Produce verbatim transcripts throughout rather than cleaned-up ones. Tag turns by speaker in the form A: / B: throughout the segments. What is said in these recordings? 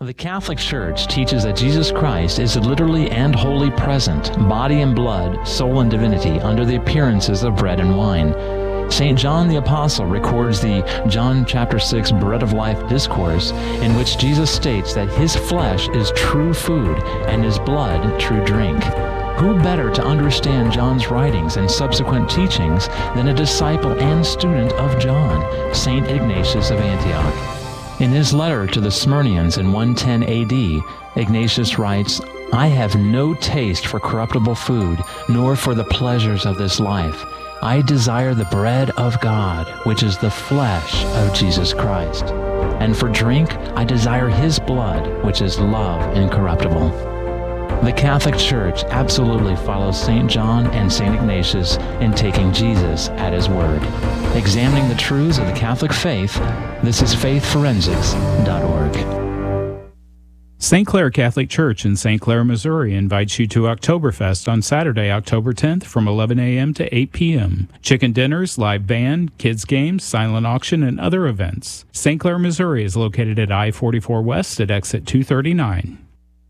A: The Catholic Church teaches that Jesus Christ is literally and wholly present, body and blood, soul and divinity, under the appearances of bread and wine. Saint John the Apostle records the John chapter six Bread of Life discourse, in which Jesus states that his flesh is true food and his blood true drink. Who better to understand John's writings and subsequent teachings than a disciple and student of John, Saint Ignatius of Antioch? In his letter to the Smyrnians in one ten A D, Ignatius writes, "I have no taste for corruptible food, nor for the pleasures of this life. I desire the bread of God, which is the flesh of Jesus Christ. And for drink, I desire his blood, which is love incorruptible." The Catholic Church absolutely follows Saint John and Saint Ignatius in taking Jesus at his word. Examining the truths of the Catholic faith, this is faith forensics dot org.
B: Saint Clair Catholic Church in Saint Clair, Missouri invites you to Oktoberfest on Saturday, October tenth from eleven a.m. to eight p.m. Chicken dinners, live band, kids games, silent auction, and other events. Saint Clair, Missouri is located at I forty-four West at exit two thirty-nine.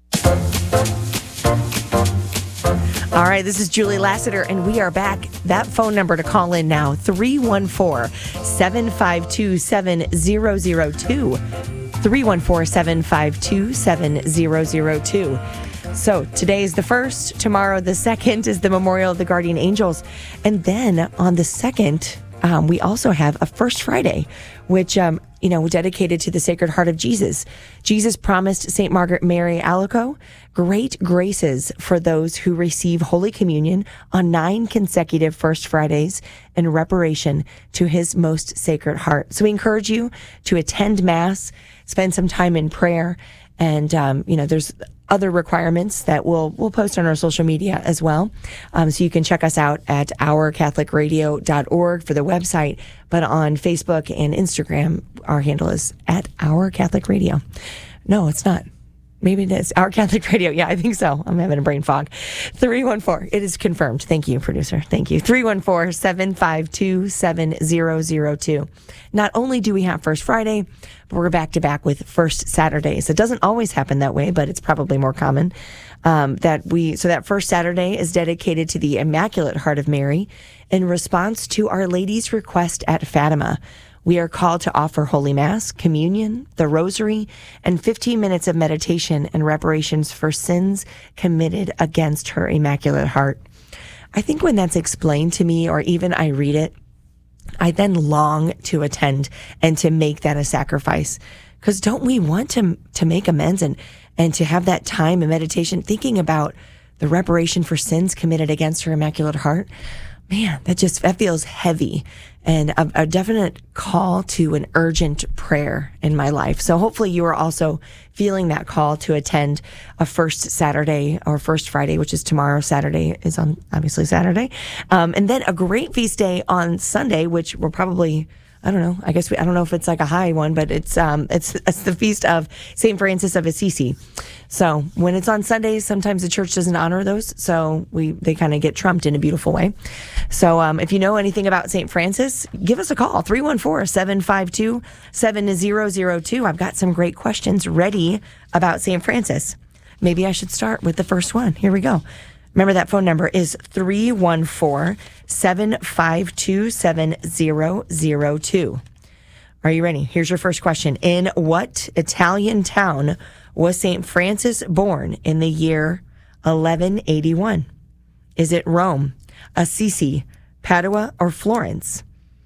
C: All right, this is Julie Lassiter, and we are back. That phone number to call in now, three one four, seven five two, seven zero zero two. three one four, seven five two, seven zero zero two. So today is the first, tomorrow the second is the Memorial of the Guardian Angels. And then on the second, um, we also have a First Friday, which, um, you know, dedicated to the Sacred Heart of Jesus. Jesus promised Saint Margaret Mary Alacoque great graces for those who receive Holy Communion on nine consecutive First Fridays in reparation to his most sacred heart. So we encourage you to attend Mass, spend some time in prayer, and, um, you know, there's other requirements that we'll we'll post on our social media as well. Um, so you can check us out at our catholic radio dot org for the website, but on Facebook and Instagram, our handle is at Our Catholic Radio. No, it's not. Maybe it is. Our Catholic Radio. Yeah, I think so. I'm having a brain fog. three one four. It is confirmed. Thank you, producer. Thank you. three one four, seven five two, seven zero zero two. Not only do we have First Friday, but we're back to back with First Saturdays. It doesn't always happen that way, but it's probably more common. Um, that we so that First Saturday is dedicated to the Immaculate Heart of Mary in response to Our Lady's request at Fatima. We are called to offer Holy Mass, communion, the Rosary, and fifteen minutes of meditation and reparations for sins committed against her Immaculate Heart. I think when that's explained to me, or even I read it, I then long to attend and to make that a sacrifice. Because don't we want to to make amends and, and to have that time and meditation thinking about the reparation for sins committed against her Immaculate Heart? Man, that just, that feels heavy, and a, a definite call to an urgent prayer in my life. So hopefully you are also feeling that call to attend a First Saturday or First Friday, which is tomorrow. Saturday is on, obviously Saturday. Um, and then a great feast day on Sunday, which we're probably, I don't know, I guess we, I don't know if it's like a high one, but it's, um, it's, it's the feast of Saint Francis of Assisi. So when it's on Sundays, sometimes the church doesn't honor those. So we, they kind of get trumped in a beautiful way. So, um, if you know anything about Saint Francis, give us a call, three one four, seven five two, seven zero zero two. I've got some great questions ready about Saint Francis. Maybe I should start with the first one. Here we go. Remember, that phone number is three one four, seven five two, seven zero zero two. Are you ready? Here's your first question. In what Italian town was Saint Francis born in the year eleven eighty-one? Is it Rome, Assisi, Padua, or Florence?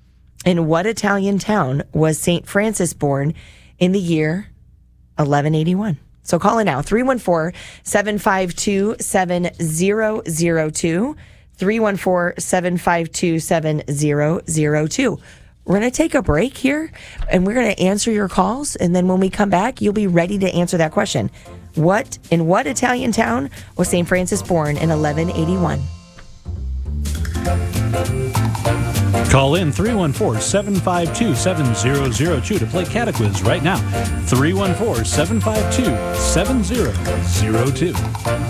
C: In what Italian town was Saint Francis born in the year eleven eighty-one? So call in now, three one four, seven five two, seven zero zero two, three one four, seven five two, seven zero zero two. We're going to take a break here, and we're going to answer your calls, and then when we come back, you'll be ready to answer that question. What, in what Italian town was Saint Francis born in eleven eighty-one?
D: Call in three one four, seven five two, seven zero zero two to play Catequiz right now. three one four, seven five two, seven zero zero two.